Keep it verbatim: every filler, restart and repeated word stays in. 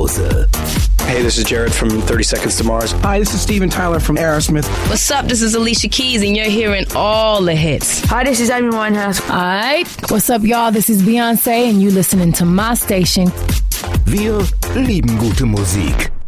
Hause. Hey, this is Jared from thirty Seconds to Mars. Hi, this is Steven Tyler from Aerosmith. What's up? This is Alicia Keys, and you're hearing all the hits. Hi, this is Amy Winehouse. All right. What's up, y'all? This is Beyonce, and you listening to my station. Wir lieben gute Musik.